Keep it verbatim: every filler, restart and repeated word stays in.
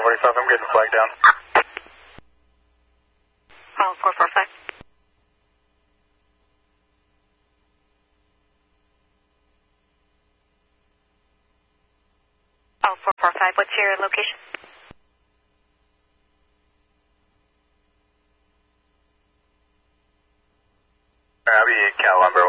forty-five, I'm getting the flag down. Oh, four four five. Oh, four four five, what's your location? I'll be Cal Lumber